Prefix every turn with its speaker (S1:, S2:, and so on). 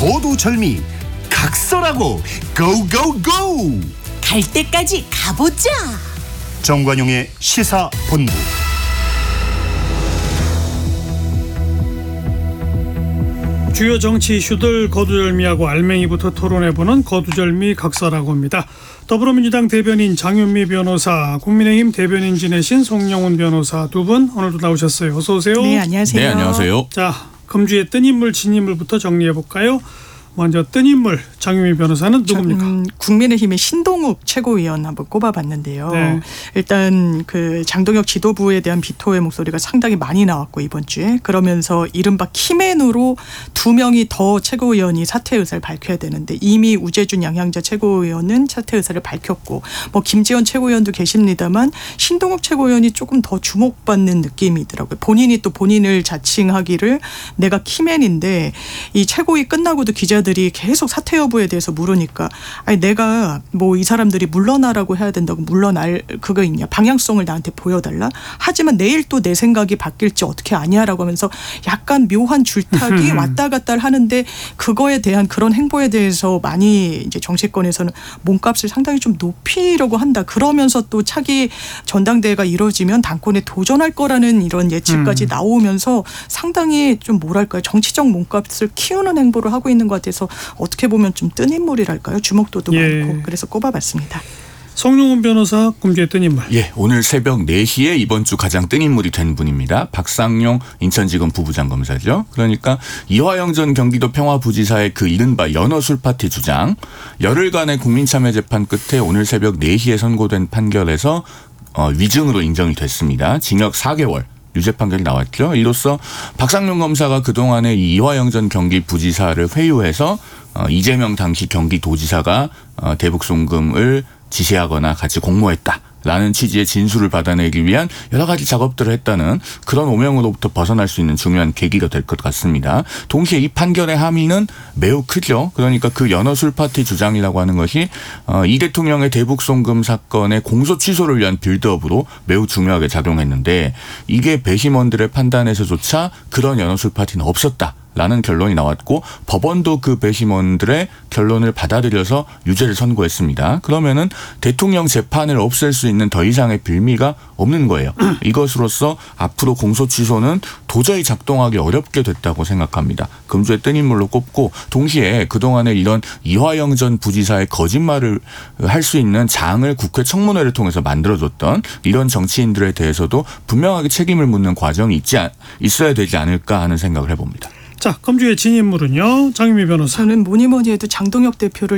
S1: 거두절미 각설하고 고고고!
S2: 갈 때까지 가보자.
S1: 정관용의 시사본부.
S3: 주요 정치 이슈들 거두절미하고 알맹이부터 토론해보는 거두절미 각설하고 합니다. 더불어민주당 대변인 장윤미 변호사, 국민의힘 대변인 지내신 송영훈 변호사 두 분 오늘도 나오셨어요. 어서 오세요.
S2: 네, 안녕하세요.
S4: 네, 안녕하세요.
S3: 자, 금주의 뜬 인물, 진 인물부터 정리해볼까요? 먼저 뜬 인물 장윤미 변호사는 누굽니까?
S5: 국민의힘의 신동욱 최고위원 한번 꼽아봤는데요.
S3: 네.
S5: 일단 그 장동혁 지도부에 대한 비토의 목소리가 상당히 많이 나왔고 이번 주에 그러면서 이른바 키맨으로 2명이 더 최고위원이 사퇴 의사를 밝혀야 되는데 이미 우재준 양향자 최고위원은 사퇴 의사를 밝혔고 뭐 김지원 최고위원도 계십니다만 신동욱 최고위원이 조금 더 주목받는 느낌이더라고요. 본인이 또 본인을 자칭하기를 내가 키맨인데 이 최고위 끝나고도 기자들이 계속 사퇴 여부에 대해서 물으니까 아니 내가 뭐 이 사람들이 물러나라고 해야 된다고 물러날 그거 있냐 방향성을 나한테 보여달라 하지만 내일 또 내 생각이 바뀔지 어떻게 아냐라고 하면서 약간 묘한 줄타기 왔다 갔다 하는데 그거에 대한 그런 행보에 대해서 많이 이제 정치권에서는 몸값을 상당히 좀 높이려고 한다 그러면서 또 차기 전당대회가 이루어지면 당권에 도전할 거라는 이런 예측까지 나오면서 상당히 좀 뭐랄까요 정치적 몸값을 키우는 행보를 하고 있는 것 같아서 어떻게 보면 좀 뜬 인물이랄까요 주목도도 많고 그래서 꼽아봤습니다.
S3: 송영훈 변호사 금주의 뜬 인물.
S4: 예, 오늘 새벽 4시에 이번 주 가장 뜬 인물이 된 분입니다. 박상용 인천지검 부부장 검사죠. 그러니까 이화영 전 경기도 평화부지사의 그 이른바 연어술 파티 주장 열흘간의 국민참여재판 끝에 오늘 새벽 4시에 선고된 판결에서 위증으로 인정이 됐습니다. 징역 4개월. 유죄 판결이 나왔죠. 이로써 박상용 검사가 그동안에 이 이화영 전 경기부지사를 회유해서 이재명 당시 경기도지사가 대북 송금을 지시하거나 같이 공모했다라는 취지의 진술을 받아내기 위한 여러 가지 작업들을 했다는 그런 오명으로부터 벗어날 수 있는 중요한 계기가 될 것 같습니다. 동시에 이 판결의 함의는 매우 크죠. 그러니까 그 연어술 파티 주장이라고 하는 것이 이 대통령의 대북 송금 사건의 공소 취소를 위한 빌드업으로 매우 중요하게 작용했는데 이게 배심원들의 판단에서조차 그런 연어술 파티는 없었다. 라는 결론이 나왔고 법원도 그 배심원들의 결론을 받아들여서 유죄를 선고했습니다. 그러면은 대통령 재판을 없앨 수 있는 더 이상의 빌미가 없는 거예요. 이것으로서 앞으로 공소 취소는 도저히 작동하기 어렵게 됐다고 생각합니다. 금주의 뜬 인물로 꼽고 동시에 그동안에 이런 이화영 전 부지사의 거짓말을 할 수 있는 장을 국회 청문회를 통해서 만들어줬던 이런 정치인들에 대해서도 분명하게 책임을 묻는 과정이 있어야 되지 않을까 하는 생각을 해봅니다.
S3: 자, 금주의 진 인물은요. 장윤미 변호사.
S5: 저는 뭐니 해도 장동혁 대표를